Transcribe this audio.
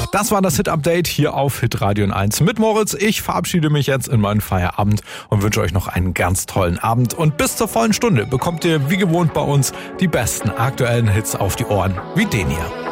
Das war das Hit-Update hier auf Hitradio 1 mit Moritz. Ich verabschiede mich jetzt in meinen Feierabend und wünsche euch noch einen ganz tollen Abend. Und bis zur vollen Stunde bekommt ihr wie gewohnt bei uns die besten aktuellen Hits auf die Ohren, wie den hier.